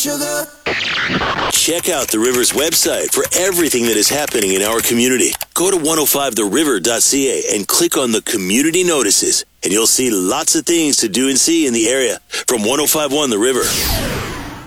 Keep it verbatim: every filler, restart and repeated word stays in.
sugar. Check out the River's website for everything that is happening in our community. Go to one oh five the river dot c a and click on the community notices, and you'll see lots of things to do and see in the area. From one oh five point one The River.